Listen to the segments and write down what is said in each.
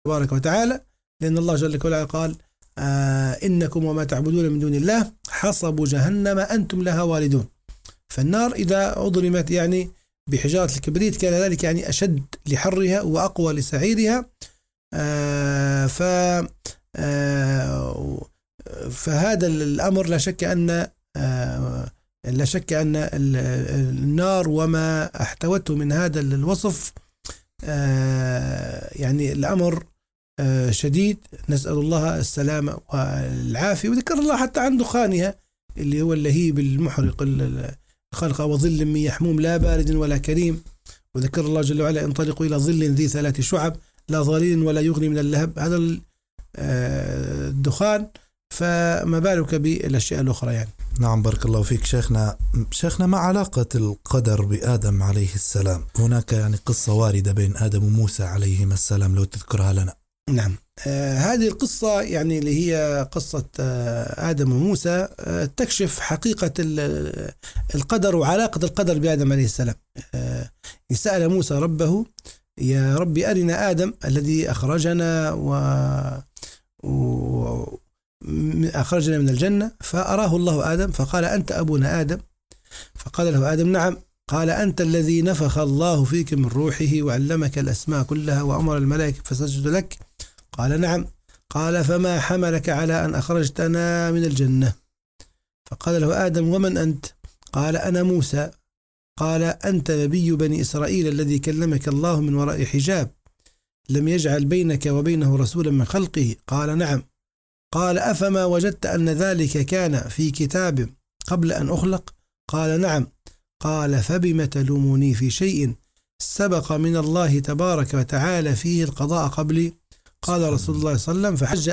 تبارك وتعالى، لأن الله جل وعلا قال إنكم وما تعبدون من دون الله حصب جهنم أنتم لها واردون. فالنار إذا أضرمت يعني بحجارة الكبريت كان ذلك يعني أشد لحرها وأقوى لسعيرها. فهذا الأمر لا شك أن النار وما احتوته من هذا الوصف يعني الأمر شديد، نسأل الله السلامة والعافية. وذكر الله حتى عن دخانها اللي هو اللهيب المحرق الخلق، وظل من يحموم لا بارد ولا كريم. وذكر الله جل وعلا انطلقوا إلى ظل ذي 3 شعب لا ظليل ولا يغني من اللهب، هذا الدخان، فما بالك بالأشياء الأخرى يعني. نعم بارك الله فيك شيخنا. ما علاقة القدر بآدم عليه السلام؟ هناك يعني قصة واردة بين آدم وموسى عليهما السلام، لو تذكرها لنا. نعم، هذه القصة يعني اللي هي قصة آدم وموسى تكشف حقيقة القدر وعلاقة القدر بآدم عليه السلام. سأل موسى ربه: يا رب أرنا آدم الذي أخرجنا أخرجنا من الجنة، فأراه الله آدم فقال: أنت أبونا آدم. فقال له آدم: نعم. قال: أنت الذي نفخ الله فيك من روحه وعلمك الأسماء كلها وأمر الملائكة فسجدوا لك. قال: نعم. قال: فما حملك على أن أخرجتنا من الجنة؟ فقال له آدم: ومن أنت؟ قال: أنا موسى. قال: أنت نبي بني إسرائيل الذي كلمك الله من وراء حجاب، لم يجعل بينك وبينه رسولا من خلقه. قال: نعم. قال: أفما وجدت أن ذلك كان في كتاب قبل أن أخلق؟ قال: نعم. قال: فبم تلومني في شيء سبق من الله تبارك وتعالى فيه القضاء قبلي؟ قال رسول الله صلى الله عليه وسلم: فحج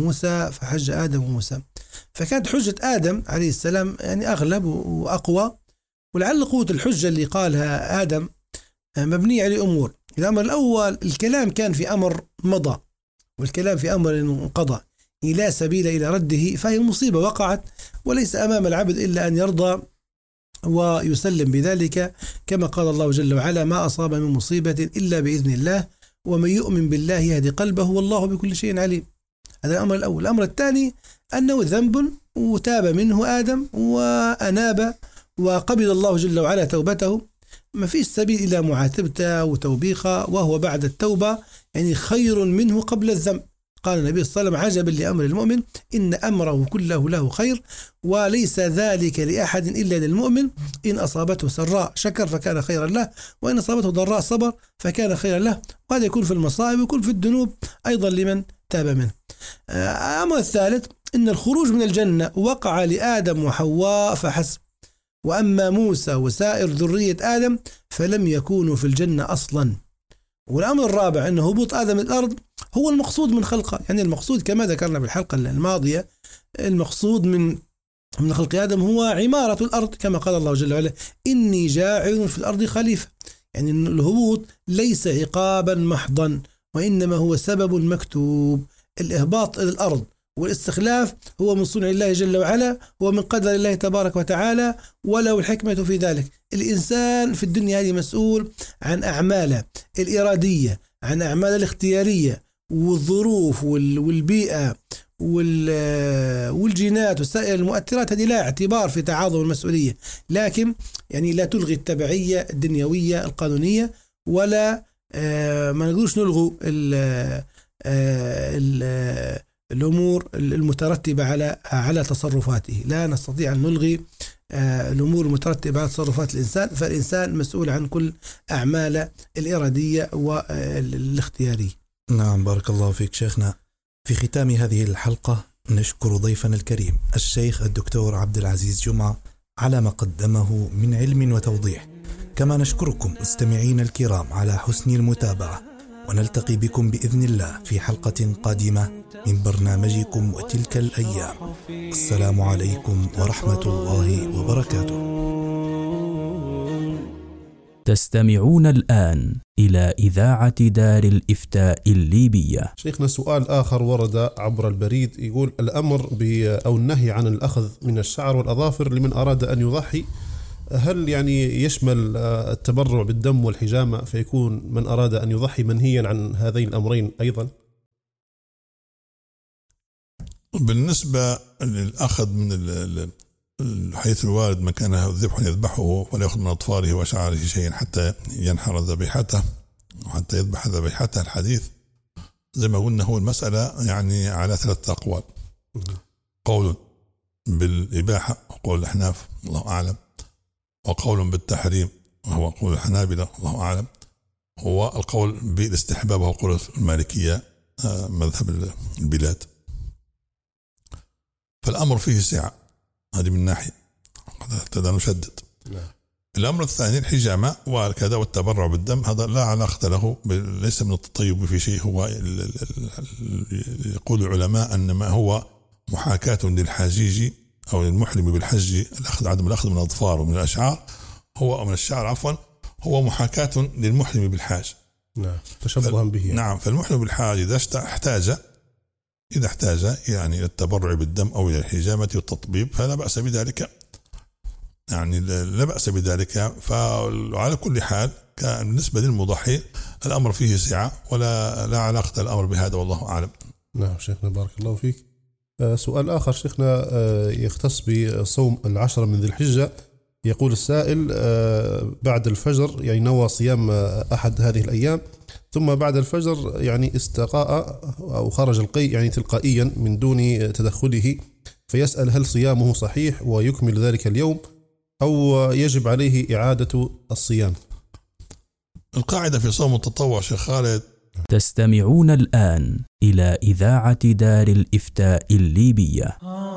آدم وموسى. فكانت حجة آدم عليه السلام يعني أغلب وأقوى، ولعل قوة الحجة اللي قالها آدم مبنية على أمور. الأمر الأول، الكلام كان في أمر مضى، والكلام في أمر انقضى لا سبيل إلى رده، فهي مصيبة وقعت، وليس أمام العبد إلا أن يرضى ويسلم بذلك، كما قال الله جل وعلا: ما أصاب من مصيبة إلا بإذن الله ومن يؤمن بالله يهدي قلبه والله بكل شيء عليم. هذا الأمر الأول. الأمر الثاني أنه ذنب وتاب منه آدم وأناب وقبل الله جل وعلا توبته، ما فيش سبيل إلى معاتبته وتوبيخه، وهو بعد التوبة يعني خير منه قبل الذنب. قال النبي صلى الله عليه وسلم: عجبا لأمر المؤمن إن أمره كله له خير وليس ذلك لأحد إلا للمؤمن، إن أصابته سراء شكر فكان خيرا له، وإن أصابته ضراء صبر فكان خيرا له. وهذا يكون في المصائب ويكون في الذنوب أيضا لمن تاب منه. أما الثالث، إن الخروج من الجنة وقع لآدم وحواء فحسب، وأما موسى وسائر ذرية آدم فلم يكونوا في الجنة أصلا. والأمر الرابع، أن هبوط آدم الأرض هو المقصود من خلقه، يعني المقصود كما ذكرنا بالحلقة الماضية، المقصود من خلق آدم هو عمارة الأرض، كما قال الله جل وعلا: إني جاعل في الأرض خليفة. يعني الهبوط ليس عقابا محضا، وإنما هو سبب مكتوب. الإهباط إلى الأرض والاستخلاف هو من صنع الله جل وعلا ومن قدر الله تبارك وتعالى، ولو الحكمة في ذلك. الإنسان في الدنيا هذه مسؤول عن أعماله الإرادية، عن أعماله الاختيارية، والظروف والبيئة والجينات وسائر المؤثرات، هذه لا اعتبار في تعاظم المسؤولية، لكن يعني لا تلغي التبعية الدنيوية القانونية، ولا ما نقولش نلغوا الأمور المترتبة على تصرفاته. لا نستطيع أن نلغي الأمور المترتبة على تصرفات الإنسان، فالإنسان مسؤول عن كل أعماله الإرادية والاختيارية. نعم بارك الله فيك شيخنا. في ختام هذه الحلقة نشكر ضيفنا الكريم الشيخ الدكتور عبد العزيز جمعة على ما قدمه من علم وتوضيح، كما نشكركم مستمعين الكرام على حسن المتابعة، ونلتقي بكم بإذن الله في حلقة قادمة من برنامجكم وتلك الأيام. السلام عليكم ورحمة الله وبركاته. تستمعون الآن إلى إذاعة دار الإفتاء الليبية. شيخنا، سؤال آخر ورد عبر البريد يقول: الأمر أو النهي عن الأخذ من الشعر والأظافر لمن أراد أن يضحي، هل يعني يشمل التبرع بالدم والحجامة، فيكون من أراد أن يضحي منهيا عن هذين الأمرين أيضا؟ بالنسبة للأخذ من حيث الوالد من كان الذبح يذبحه ولا يأخذ من أطفاله وشعره شيئا حتى ينحر ذبيحته وحتى يذبح ذبيحته، الحديث زي ما قلنا هو المسألة يعني على 3 أقوال، قول بالإباحة وقول الأحناف الله أعلم، وقول بالتحريم وهو قول الحنابلة الله أعلم، هو القول بالاستحباب وهو قول المالكية مذهب البلاد. فالأمر فيه سعة، هذه من ناحية قد نشدد. الأمر الثاني الحجامة وكذا والتبرع بالدم، هذا لا علاقة له، ليس من التطيب في شيء. هو يقول العلماء أن ما هو محاكاة للحاجيج أو للمحرم بالحج، عدم الأخذ من الأظفار ومن الأشعار هو من الشعر عفوا، هو محاكاة للمحرم بالحاج. نعم، تشبها به. نعم، فالمحرم بالحاج إذا احتاج يعني إلى التبرع بالدم أو إلى الحجامة والتطبيب فلا بأس بذلك، يعني لا بأس بذلك. فعلى كل حال كان بالنسبة للمضحي الأمر فيه سعة ولا علاقة الأمر بهذا والله أعلم. نعم شيخنا بارك الله فيك. سؤال آخر شيخنا يختص بصوم 10 من ذي الحجة. يقول السائل بعد الفجر يعني نوى صيام أحد هذه الأيام، ثم بعد الفجر يعني استقاء أو خرج القيء يعني تلقائيا من دون تدخله، فيسأل هل صيامه صحيح ويكمل ذلك اليوم أو يجب عليه إعادة الصيام؟ القاعدة في صوم التطوع شيخ خالد. تستمعون الآن إلى إذاعة دار الإفتاء الليبية.